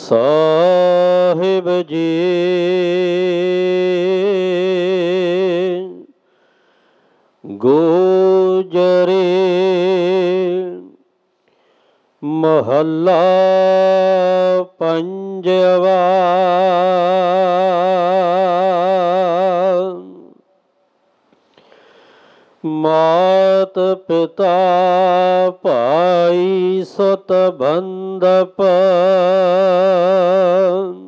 ਸਾਹਿਬ ਜੀ ਗੋਜਰੇ ਮਹੱਲਾ ਪੰਜਵਾ। ਮਾਤ ਪਿਤਾ ਭਾਈ ਸੁਤ ਬੰਧਪ